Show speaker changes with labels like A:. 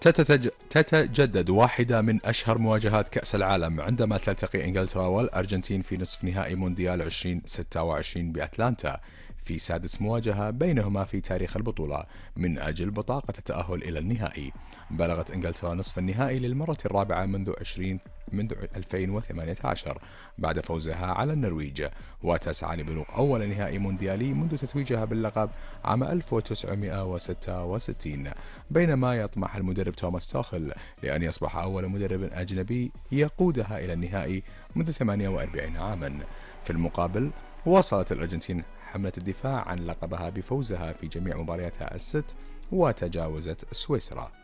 A: تتجدد واحدة من أشهر مواجهات كأس العالم عندما تلتقي إنجلترا والأرجنتين في نصف نهائي مونديال 2026 بأتلانتا في سادس مواجهة بينهما في تاريخ البطولة من أجل بطاقة التأهل إلى النهائي. بلغت إنجلترا نصف النهائي للمرة الرابعة منذ 2018 بعد فوزها على النرويج، وتسعى لبلوغ أول نهائي مونديالي منذ تتويجها باللقب عام 1966، بينما يطمح المدرب توماس توخل لأن يصبح أول مدرب أجنبي يقودها إلى النهائي منذ 48 عاما. في المقابل واصلت الأرجنتين حملة الدفاع عن لقبها بفوزها في جميع مبارياتها الست وتجاوزت سويسرا.